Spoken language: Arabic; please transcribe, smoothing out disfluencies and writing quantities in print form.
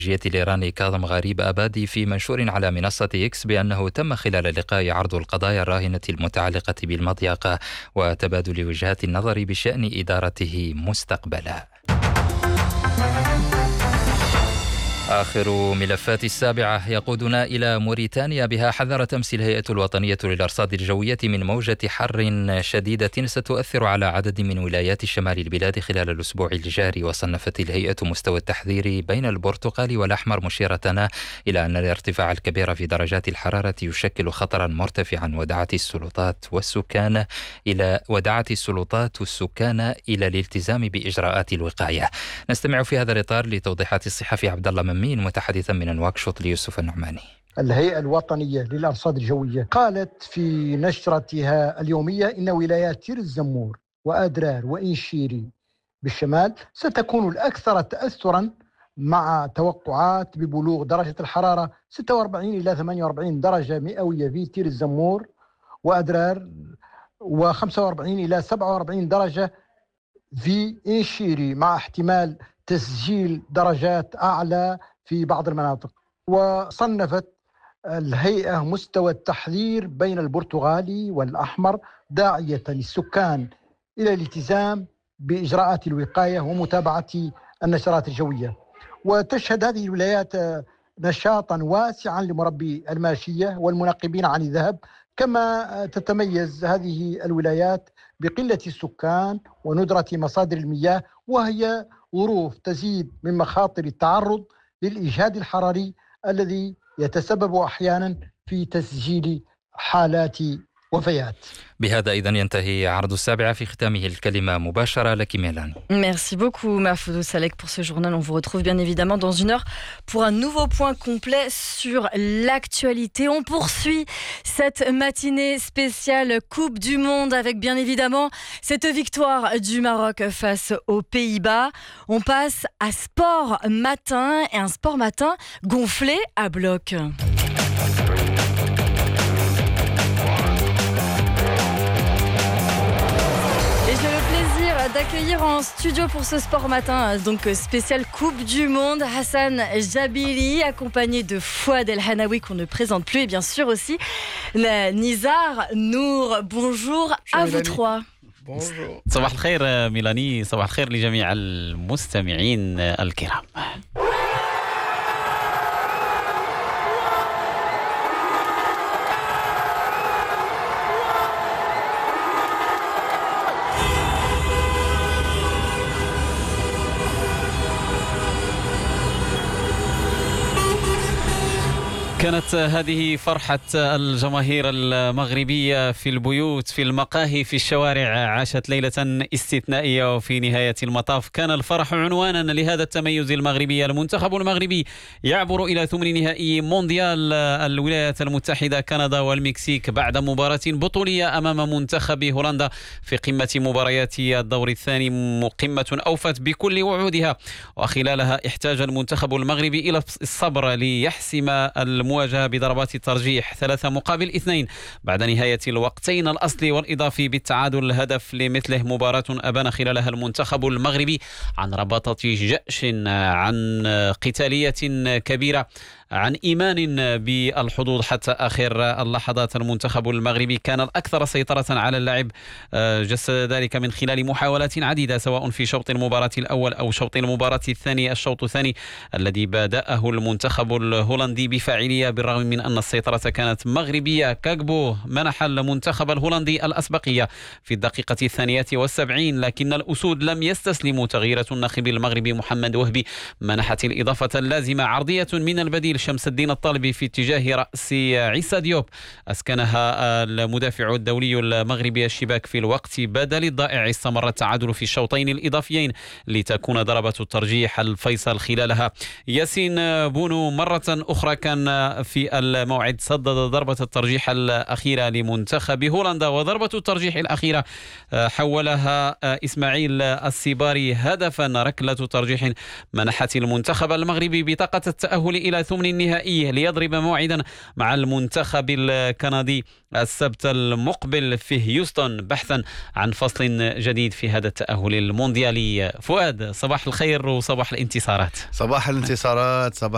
الإيراني كاظم غريب أبادي في منشور على منصة إكس بأنه تم خلال اللقاء عرض القضايا الراهنة المتعلقة بالمضيقة وتبادل وجهات النظر بشأن إدارته مستقبلا. آخر ملفات السابعة يقودنا إلى موريتانيا، بها حذرت أمس الهيئة الوطنية للأرصاد الجوية من موجة حر شديدة ستؤثر على عدد من ولايات شمال البلاد خلال الأسبوع الجاري. وصنفت الهيئة مستوى التحذير بين البرتقالي والأحمر، مشيرة إلى أن الارتفاع الكبير في درجات الحرارة يشكل خطرا مرتفعا، ودعت السلطات والسكان إلى الالتزام بإجراءات الوقاية. نستمع في هذا الإطار لتوضيحات الصحفي عبد الله ممين متحدثا من نواكشوط ليوسف النعماني. الهيئة الوطنية للأرصاد الجوية قالت في نشرتها اليومية إن ولايات تير الزمور وأدرار وإنشيري بالشمال ستكون الأكثر تأثرا، مع توقعات ببلوغ درجة الحرارة 46 إلى 48 درجة مئوية في تير الزمور وأدرار، و45 إلى 47 درجة في إنشيري، مع احتمال تسجيل درجات أعلى في بعض المناطق. وصنفت الهيئة مستوى التحذير بين البرتغالي والأحمر، داعية السكان إلى الالتزام بإجراءات الوقاية ومتابعة النشرات الجوية. وتشهد هذه الولايات نشاطا واسعا لمربي الماشية والمنقبين عن الذهب، كما تتميز هذه الولايات بقلة السكان وندرة مصادر المياه، وهي ظروف تزيد من مخاطر التعرض للإجهاد الحراري الذي يتسبب أحيانا في تسجيل حالات وفيات. بهذا إذن ينتهي عرض السابعة، في ختامه الكلمة مباشرة لك ميلان. Merci beaucoup Mahfouzou Salek pour ce journal. On vous retrouve bien évidemment dans une heure pour un nouveau point complet sur l'actualité. On poursuit cette matinée spéciale Coupe du Monde avec bien évidemment cette victoire du Maroc face aux Pays-Bas. On passe à Sport Matin, et un Sport Matin gonflé à bloc. D'accueillir en studio pour ce Sport Matin, donc spécial Coupe du Monde, Hassan Jabiri, accompagné de Fouad El Hanaoui qu'on ne présente plus, et bien sûr aussi Nizar Nour. Bonjour à vous trois. Bonjour. صباح الخير ميلاني، صباح الخير لجميع المستمعين الكرام. كانت هذه فرحة الجماهير المغربية في البيوت، في المقاهي، في الشوارع. عاشت ليلة استثنائية، وفي نهاية المطاف كان الفرح عنوانا لهذا التميز المغربي. المنتخب المغربي يعبر إلى ثمن نهائي مونديال الولايات المتحدة، كندا والمكسيك بعد مباراة بطولية أمام منتخب هولندا في قمة مباريات الدور الثاني، قمة أوفت بكل وعودها، وخلالها احتاج المنتخب المغربي إلى الصبر ليحسم المواجهة بضربات الترجيح 3-2 بعد نهاية الوقتين الأصلي والإضافي بالتعادل. هدف لمثله مباراة أبان خلالها المنتخب المغربي عن رباطة جأش، عن قتالية كبيرة، عن إيمان بالحظوظ حتى آخر اللحظات. المنتخب المغربي كان الأكثر سيطرة على اللعب، جسد ذلك من خلال محاولات عديدة، سواء في شوط المباراة الأول أو شوط المباراة الثاني. الشوط الثاني الذي بدأه المنتخب الهولندي بفاعلية، بالرغم من أن السيطرة كانت مغربية. كاغبو منح المنتخب الهولندي الأسبقية في الدقيقة 72، لكن الأسود لم يستسلموا. تغييرة الناخب المغربي محمد وهبي منحت الإضافة اللازمة، عرضية من البديل شمس الدين الطالبي في اتجاه رأس عيسى ديوب، أسكنها المدافع الدولي المغربي الشباك في الوقت بدل الضائع. استمر التعادل في الشوطين الإضافيين لتكون ضربة الترجيح الفيصل خلالها. ياسين بونو مرة أخرى كان في الموعد، سدد ضربة الترجيح الأخيرة لمنتخب هولندا، وضربة الترجيح الأخيرة حولها إسماعيل السيباري هدفا. ركلة ترجيح منحت المنتخب المغربي بطاقة التأهل إلى ثمن النهائي ليضرب موعدا مع المنتخب الكندي السبت المقبل في هيوستن، بحثا عن فصل جديد في هذا التأهل المونديالي. فؤاد، صباح الخير وصباح الانتصارات. صباح الانتصارات، صباح